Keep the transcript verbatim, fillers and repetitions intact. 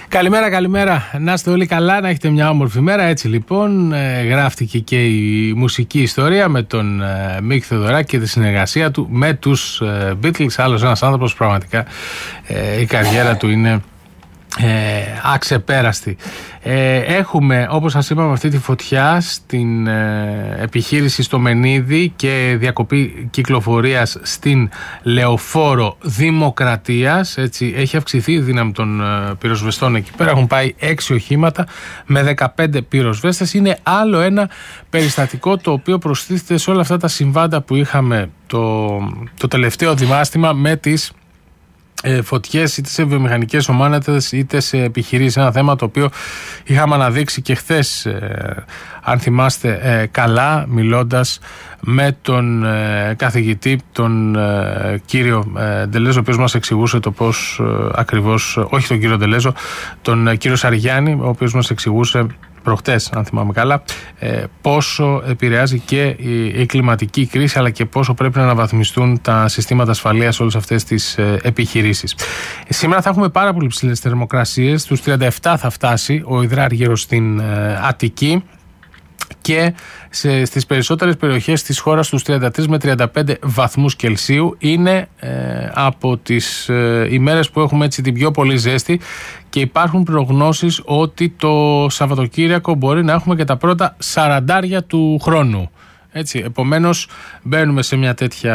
Καλημέρα, καλημέρα. Να είστε όλοι καλά, να έχετε μια όμορφη μέρα. Έτσι λοιπόν, ε, γράφτηκε και η μουσική ιστορία με τον ε, Μίκη Θεοδωράκη και τη συνεργασία του με τους ε, Beatles. Άλλος ένας άνθρωπος, πραγματικά ε, η καριέρα του είναι Ε, αξεπέραστη. Ε, έχουμε, όπως σας είπαμε, αυτή τη φωτιά στην ε, επιχείρηση στο Μενίδη και διακοπή κυκλοφορίας στην Λεωφόρο Δημοκρατίας. Έτσι, έχει αυξηθεί η δύναμη των ε, πυροσβεστών εκεί πέρα. Έχουν πάει έξι οχήματα με δεκαπέντε πυροσβέστες. Είναι άλλο ένα περιστατικό το οποίο προστίθεται σε όλα αυτά τα συμβάντα που είχαμε το, το τελευταίο διάστημα με τις Ε, φωτιές είτε σε βιομηχανικές ομάδες είτε σε επιχειρήσεις. Ένα θέμα το οποίο είχαμε αναδείξει και χθες, ε, αν θυμάστε ε, καλά, μιλώντας με τον ε, καθηγητή, τον ε, κύριο ε, Ντελέζο, ο οποίος μας εξηγούσε το πώς ε, ακριβώς, όχι τον κύριο Ντελέζο, τον ε, κύριο Σαριάννη, ο οποίος μας εξηγούσε προχτές, αν θυμάμαι καλά, ε, πόσο επηρεάζει και η, η κλιματική κρίση, αλλά και πόσο πρέπει να αναβαθμιστούν τα συστήματα ασφαλείας σε όλες αυτές τις ε, επιχειρήσεις. Ε, σήμερα θα έχουμε πάρα πολύ ψηλές θερμοκρασίες. Στους τριάντα επτά θα φτάσει ο υδράργυρος στην ε, Αττική και σε, στις περισσότερες περιοχές της χώρας στους τριάντα τρεις με τριάντα πέντε βαθμούς Κελσίου. Είναι ε, από τις ε, ημέρες που έχουμε έτσι την πιο πολύ ζέστη και υπάρχουν προγνώσεις ότι το Σαββατοκύριακο μπορεί να έχουμε και τα πρώτα σαραντάρια του χρόνου. Έτσι, επομένως μπαίνουμε σε μια τέτοια